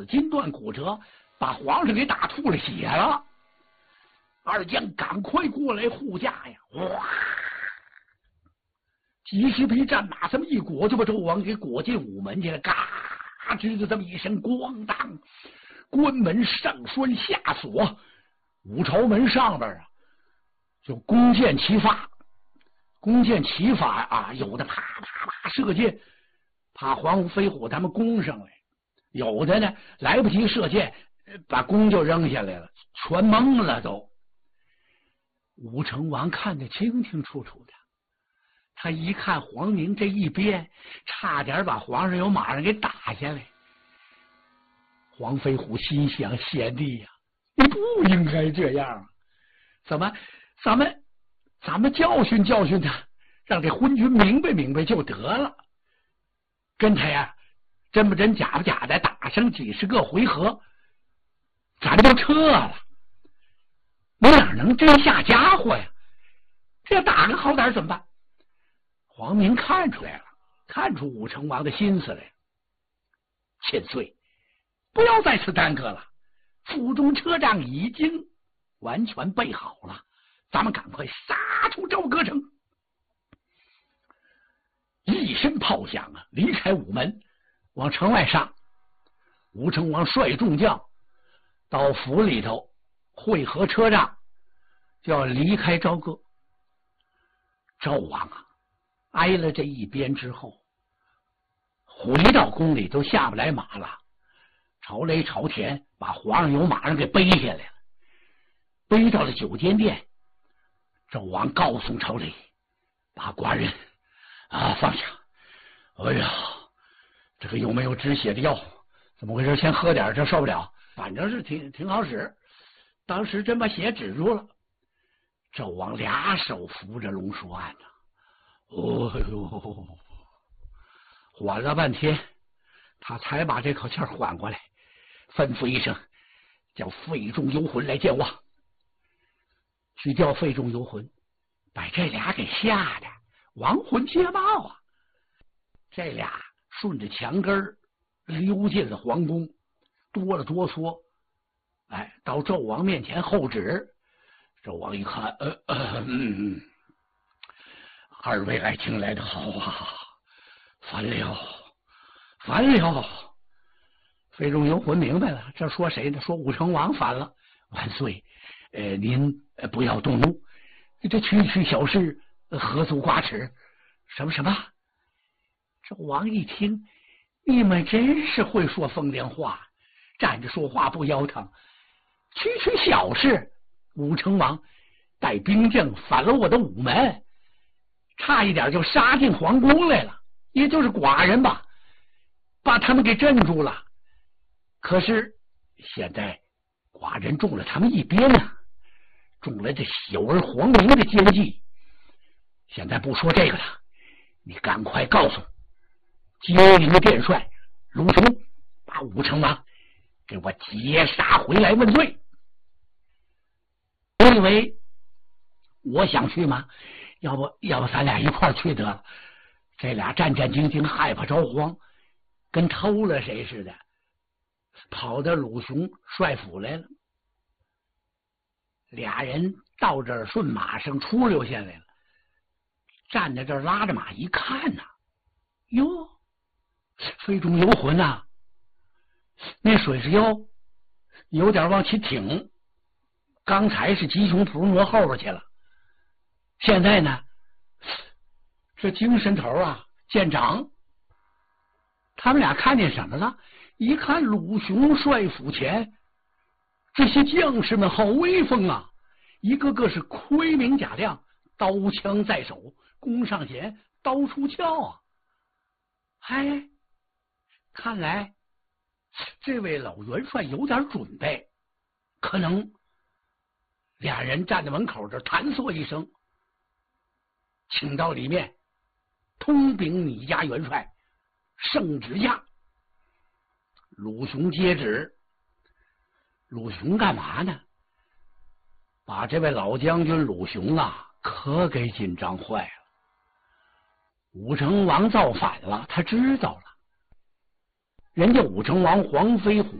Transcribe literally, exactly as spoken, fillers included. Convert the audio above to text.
死，筋断骨折，把皇上给打吐了血了。二将赶快过来护驾呀！哇，几十匹战马这么一裹，就把纣王给裹进午门去了。嘎吱的这么一声，咣当，关门上栓下锁，五朝门上边啊，就弓箭齐发，弓箭齐发啊，有的啪啪啪射箭，怕黄飞虎他们攻上来；有的呢来不及射箭，把弓就扔下来了，全懵了都。武成王看得清清楚楚的，他一看黄明这一边，差点把皇上由马上给打下来。黄飞虎心想：贤弟呀、啊，你不应该这样啊！怎么，咱们咱们教训教训他，让这昏君明白明白就得了。跟他呀，真不真假不假的打上几十个回合，咱就撤了。你哪能真下家伙呀？这打个好歹怎么办？黄明看出来了，看出武成王的心思来了。千岁，不要再次耽搁了，府中车仗已经完全备好了，咱们赶快杀出朝歌城。一声炮响啊，离开午门，往城外上。武成王率众将到府里头会合车仗，就要离开朝歌。纣王啊，挨了这一鞭之后，回到宫里都下不来马了，朝雷朝天把皇上由马上给背下来了，背到了九间殿。纣王告诉朝雷，把寡人啊放下。哎呀，这个有没有止血的药？怎么回事？先喝点，这受不了。反正是挺挺好使，当时真把血止住了。纣王俩手扶着龙书案呢，哦呦，缓了半天，他才把这口气缓过来，吩咐一声，叫费仲游魂来见我。去叫费仲游魂，把这俩给吓得亡魂皆冒啊！这俩顺着墙根溜进了皇宫，哆了哆嗦，哎，到纣王面前候旨。纣王一看，呃呃嗯，二位爱卿来得好啊，烦了，烦了。费仲游魂明白了，这说谁呢？说武成王烦了。万岁，呃，您不要动怒，这区区小事，何足挂齿？什么什么？纣王一听，你们真是会说风凉话，站着说话不腰疼。区区小事，武成王带兵将反了我的午门，差一点就杀进皇宫来了，也就是寡人吧，把他们给镇住了。可是现在寡人中了他们一鞭啊，中了这小儿黄明的奸计。现在不说这个了，你赶快告诉金陵殿帅卢雄，把武成王给我截杀回来问罪。你以为我想去吗？要不要不咱俩一块儿去得了。这俩战战兢兢，害怕着慌，跟偷了谁似的，跑到鲁雄帅府来了。俩人到这儿顺马上出溜下来了，站在这儿拉着马一看呐、啊，哟，费仲游魂啊，那水是腰有点往起挺，刚才是鸡胸脯挪后边去了，现在呢这精神头啊见长。他们俩看见什么了？一看鲁雄帅府前这些将士们好威风啊，一个个是盔明甲亮，刀枪在手，弓上弦，刀出鞘啊！嗨，看来这位老元帅有点准备。可能俩人站在门口这弹唆一声，请到里面通禀你家元帅，圣旨下。鲁雄接旨。鲁雄干嘛呢？把这位老将军鲁雄啊可给紧张坏了。武成王造反了，他知道了，人家武成王黄飞虎